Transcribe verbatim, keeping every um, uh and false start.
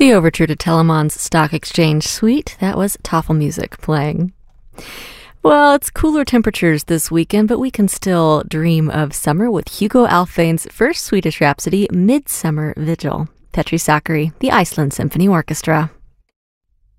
The overture to Telemann's Stock Exchange Suite, that was Tafelmusik playing. Well, it's cooler temperatures this weekend, but we can still dream of summer with Hugo Alfvén's first Swedish Rhapsody, Midsummer Vigil. Petri Sakari, the Iceland Symphony Orchestra.